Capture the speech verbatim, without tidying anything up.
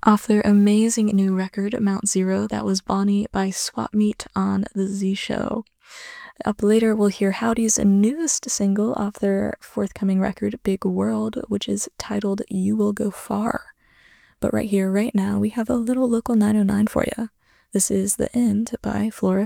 Off their amazing new record, Mount Zero, that was Bonnie by Swap Meet on The Z Show. Up later, we'll hear Howdy's newest single off their forthcoming record, Big World, which is titled You Will Go Far. But right here, right now, we have a little local nine oh nine for you. This is The End by Flora